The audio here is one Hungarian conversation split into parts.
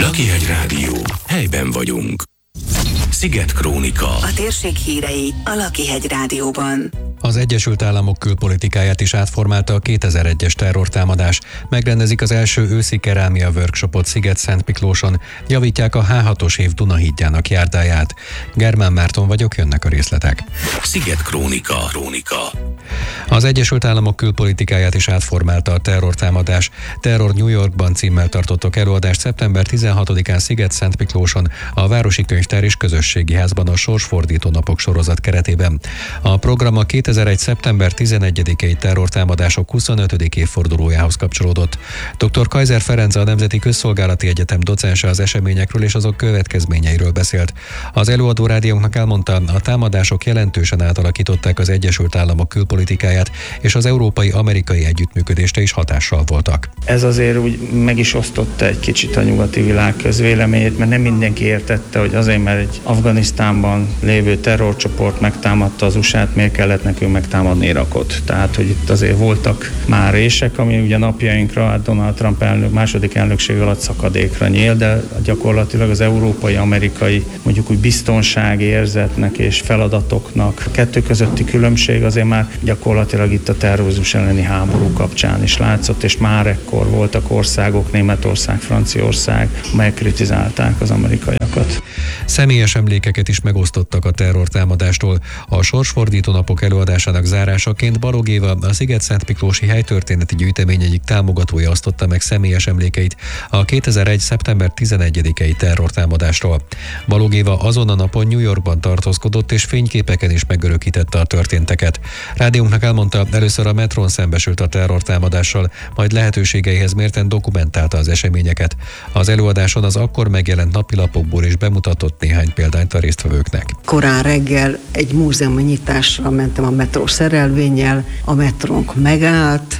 Lakihegy Rádió. Helyben vagyunk. Sziget Krónika. A térség hírei a Lakihegy Rádióban. Az Egyesült Államok külpolitikáját is átformálta a 2001-es terrortámadás. Megrendezik az első őszi kerámia workshopot Sziget-Szentmiklóson, javítják a H6-os év Dunahídjának járdáját. Germán Márton vagyok, jönnek a részletek. Sziget Krónika. Az Egyesült Államok külpolitikáját is átformálta a terrortámadás. Terror New Yorkban címmel tartottak előadást szeptember 16-án Sziget-Szentmiklóson, a Városi Könyvtár és Közösségi Házban a Sorsfordító Napok sorozat keretében. A program a 2001. szeptember 11-i terrortámadások 25. évfordulójához kapcsolódott. Dr. Kaiser Ferenc, a Nemzeti Közszolgálati Egyetem docense az eseményekről és azok következményeiről beszélt. Az előadó rádiónknak elmondta, a támadások jelentősen átalakították az Egyesült Államok külpolitikáját, és az európai-amerikai együttműködésre is hatással voltak. Ez azért úgy meg is osztotta egy kicsit a nyugati világ közvéleményét, mert nem mindenki értette, hogy azért, mert egy Afganisztánban lévő terrorcsoport megtámadta az USA-t, miért kellett nekünk megtámadni Irakot. Tehát, hogy itt azért voltak már rések, ami ugye napjainkra Donald Trump második elnökség alatt szakadékra nyíl, de gyakorlatilag az európai-amerikai mondjuk úgy biztonsági érzetnek és feladatoknak a kettő közötti különbség azért már gyakorlatilag itt a terrorizmus elleni háború kapcsán is látszott, és már ekkor voltak országok, Németország, Franciaország, amelyek kritizálták az amerikaiakat. Személyes emlékeket is megosztottak a terrortámadástól. A Sorsfordító Napok előadásának zárásaként Balogh Éva, a Sziget-Szentmiklósi helytörténeti gyűjtemény egyik támogatója osztotta meg személyes emlékeit a 2001. szeptember 11-i terrortámadásról. Balogh Éva azon a napon New Yorkban tartózkodott, és fényképeken is megörökítette a történteket. Rádiónknak elmondta, először a metrón szembesült a terrortámadással, majd lehetőségeihez mérten dokumentálta az eseményeket. Az előadáson az akkor megjelent napilapokból is bemutatott néhány példányt a résztvevőknek. Korán reggel egy múzeumi nyitásra mentem a metró szerelvénnyel, a metrónk megállt,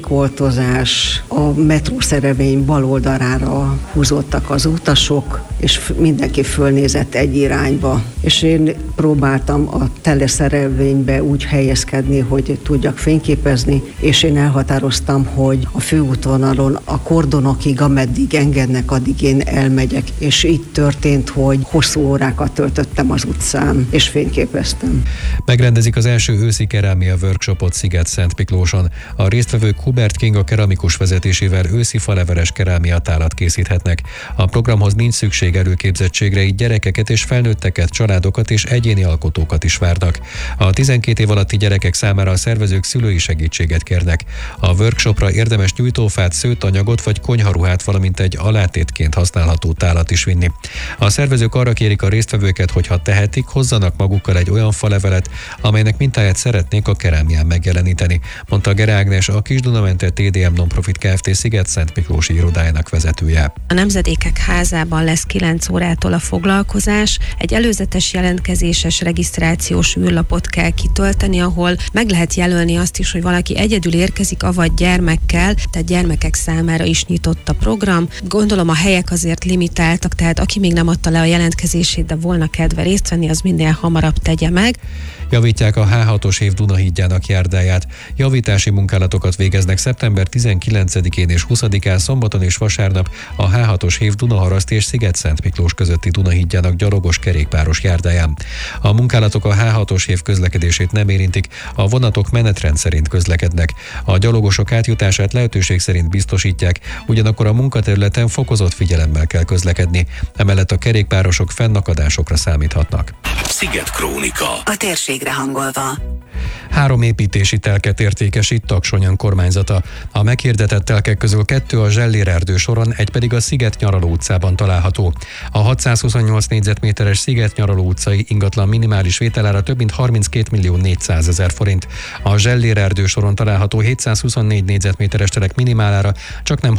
sikoltozás, a metrószerelvény bal oldalára húzódtak az utasok, és mindenki fölnézett egy irányba. És én próbáltam a teleszerelvénybe úgy helyezkedni, hogy tudjak fényképezni, és én elhatároztam, hogy a főútvonalon a kordonokig, ameddig engednek, addig én elmegyek. És így történt, hogy hosszú órákat töltöttem az utcán, és fényképeztem. Megrendezik az első őszi kerámia workshopot Sziget-Szentmiklóson. A résztvevők Hubert Kinga keramikus vezetésével őszi faleveres kerámiatálat készíthetnek. A programhoz nincs szükség előképzettségre, így gyerekeket és felnőtteket, családokat és egyéni alkotókat is várnak. A 12 év alatti gyerekek számára a szervezők szülői segítséget kérnek. A workshopra érdemes nyújtófát, szőtanyagot vagy konyharuhát, valamint egy alátétként használható tálat is vinni. A szervezők arra kérik a résztvevőket, hogy ha tehetik, hozzanak magukkal egy olyan falevelet, amelynek mintáját szeretnék a kerámián megjeleníteni, mondta Gere Ágnes, a Kis-Dunamenter TDM Nonprofit Kft. Sziget-Szentmiklósi irodájának vezetője. A Nemzedékek Házában lesz 9 órától a foglalkozás. Egy előzetes jelentkezéses regisztrációs űrlapot kell kitölteni, ahol meg lehet jelölni azt is, hogy valaki egyedül érkezik, avagy gyermekkel, tehát gyermekek számára is nyitott a program. Gondolom a helyek azért limitáltak, tehát aki még nem adta le a jelentkezését, de volna kedve részt venni, az minél hamarabb tegye meg. Javítják a H6-os év Dunahídjának járdáját. Javítási munkálatokat végeznek szeptember 19-én és 20-án szombaton és vasárnap a H6-os év Dunaharaszti és Sziget-Szentmiklós közötti Dunahídjának gyalogos kerékpáros járdáján. A munkálatok a H6-os év közlekedését nem érintik, a vonatok menetrend szerint közlekednek. A gyalogosok átjutását lehetőség szerint biztosítják, ugyanakkor a munkaterületen fokozott figyelemmel kell közlekedni. Emellett a kerékpárosok fennakadásokra számíthatnak. Sziget Krónika. A térségre hangolva. 3 építési telket értékesít Taksony önkormányzata. A meghirdetett telkek közül 2 a Zsellér-erdő soron, egy pedig a Sziget Nyaraló utcában található. A 628 négyzetméteres Sziget Nyaraló utcai ingatlan minimális vételára több mint 32.400.000 forint. A Zsellér-erdő soron található 724 négyzetméteres telek minimálára csaknem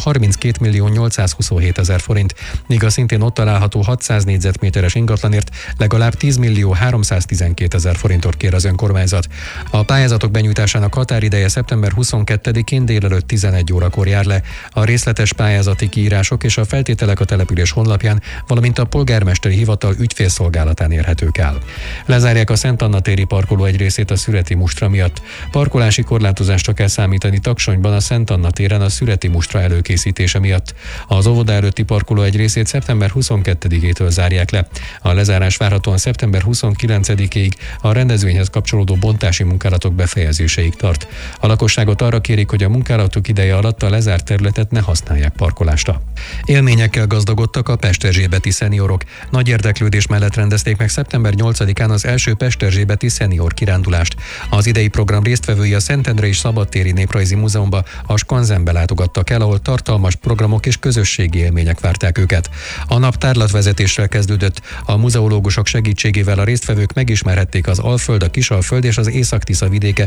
32.827.000 forint, míg a szintén ott található 600 négyzetméteres ingatlanért legalább 10.312.000 forintot kér az önkormányzat. A A pályázatok benyújtásának határideje szeptember 22-én délelőtt 11 órakor jár le. A részletes pályázati kiírások és a feltételek a település honlapján, valamint a polgármesteri hivatal ügyfélszolgálatán érhetők el. Lezárják a Szent Anna téri parkoló egy részét a szüreti mustra miatt. Parkolási korlátozásra kell számítani Taksonyban a Szent Anna téren a szüreti mustra előkészítése miatt. Az óvoda előtti parkoló egy részét szeptember 22-től zárják le. A lezárás várhatóan szeptember 29-ig, a rendezvényhez kapcsolódó bontási munkálatok befejezéséig tart. A lakosságot arra kérik, hogy a munkálatok ideje alatt a lezárt területet ne használják parkolásra. Élményekkel gazdagodtak a pesterzsébeti szeniorok. Nagy érdeklődés mellett rendezték meg szeptember 8-án az első pesterzsébeti szenior kirándulást. Az idei program résztvevői a Szentendrei Szabadtéri Néprajzi Múzeumba, a Skanzenbe látogattak el, ahol tartalmas programok és közösségi élmények várták őket. A nap tárlatvezetéssel kezdődött. A muzeológusok segítségével a résztvevők megismerhették az Alföld, a Kisalföld és az Észak-Tisza vidéke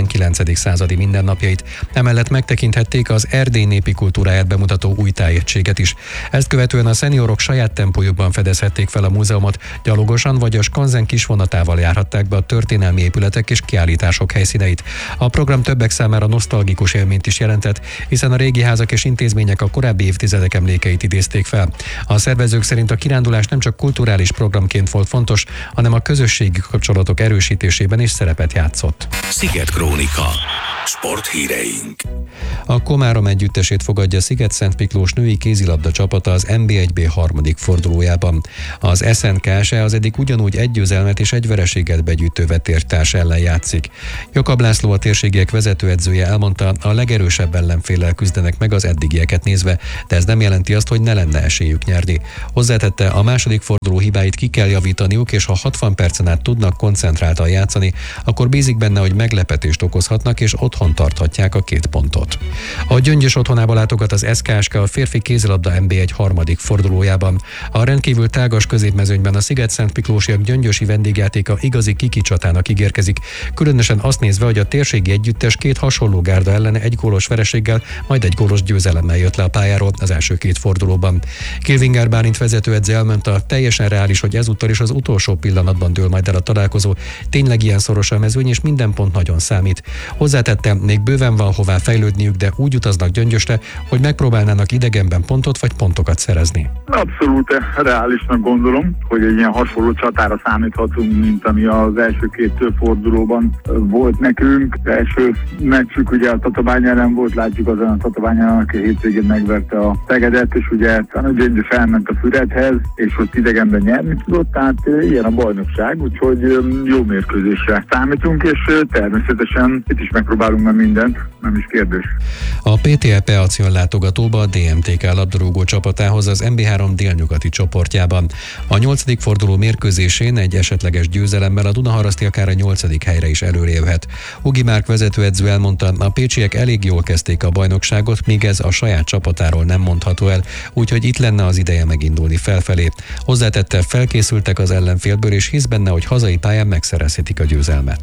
19. századi mindennapjait. Emellett megtekinthették az Erdély népi kultúráját bemutató új tájegységet is. Ezt követően a szeniorok saját tempójukban fedezhették fel a múzeumot, gyalogosan vagy a Skanzen kisvonatával járhatták be a történelmi épületek és kiállítások helyszíneit. A program többek számára nosztalgikus élményt is jelentett, hiszen a régi házak és intézmények a korábbi évtizedek emlékeit idézték fel. A szervezők szerint a kirándulás nem csak kulturális programként volt fontos, hanem a közösségi kapcsolatok erősítésében is szerepet játszott. Sziget Krónika. Sporthíreink. A Komárom együttesét fogadja Sziget-Szent Miklós női kézilabda csapata az NB1B harmadik fordulójában. Az SNK-se az eddig ugyanúgy egy győzelmet és egy vereséget begyűjtő vetértárs ellen játszik. Jakab László, a térségiek vezetőedzője elmondta, a legerősebb ellenféllel küzdenek meg az eddigieket nézve, de ez nem jelenti azt, hogy ne lenne esélyük nyerni. Hozzátette, a második forduló hibáit ki kell javítaniuk, és ha 60 percen át tudnak koncentráltan játszani, akkor bízik benne, hogy meglepetést okozhatnak, és otthon tarthatják a 2 pontot. A Gyöngyös otthonába látogat az SKSK a férfi kézilabda NB1 harmadik fordulójában. A rendkívül tágas középmezőnyben a Sziget-Szent Miklósiak gyöngyösi vendégjátéka igazi kikicsatának ígérkezik, különösen azt nézve, hogy a térségi együttes 2 hasonló gárda ellen egy gólos vereséggel, majd egy gólos győzelemmel jött le a pályáról az első 2 fordulóban. Kilvingár Bálint vezetőedző elmondta, teljesen reális, hogy ezúttal is az utolsó pillanatban dől majd el a találkozó. Tényleg ilyen szoros a mezőny, és minden pont nagyon számít. Hozzátette, még bőven van hová fejlődniük, de úgy utaznak Gyöngyösre, hogy megpróbálnának idegenben pontot vagy pontokat szerezni. Abszolút reálisnak gondolom, hogy egy ilyen hasonló csatára számíthatunk, mint ami az első 2 fordulóban volt nekünk. Az első meccsük ugye a Tatabány ellen volt, látjuk azon a Tatabányán, aki hétvégén megverte a Szegedet, és ugye a Gyöngyös elment a Füredhez, és ott idegenben nyerni tudott, tehát ilyen a bajnokság, úgyhogy jó mérkőzésre számítunk, és természetesen itt is megpróbálunk már mindent, nem is kérdés. A PTL Peacion látogatóba a DMTK labdarúgó csapatához az NB3 délnyugati csoportjában. A 8. forduló mérkőzésén egy esetleges győzelemmel a Dunaharaszti akár a 8. helyre is előrévhet. Hugi Márk vezetőedző elmondta, a pécsiek elég jól kezdték a bajnokságot, míg ez a saját csapatáról nem mondható el, úgyhogy itt lenne az ideje megindulni felfelé. Hozzátette, felkészültek az ellenfélből, és hisz benne, hogy hazai pályán megszerezhetik a győzelmet.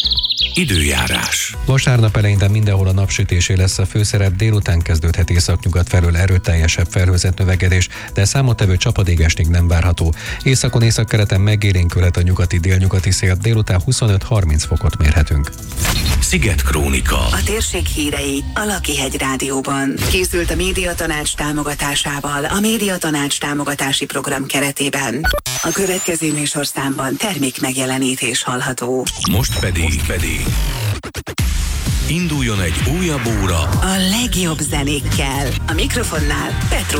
Időjárás. Vasárnap elején mindenhol a napsütésé lesz a főszerep, délután kezdődhet északnyugat felől erőteljesebb felhőzet növekedés, de számottevő csapadékestig nem várható. Északon északkeleten megélénkülhet a nyugati-délnyugati szél, délután 25-30 fokot mérhetünk. Sziget Krónika. A térség hírei a Lakihegy Rádióban. Készült a Médiatanács támogatásával a Médiatanács támogatási program keretében. A következő műsorszámban termék megjelenítés hallható. Most pedig induljon egy újabb óra A legjobb zenékkel. A mikrofonnál Petro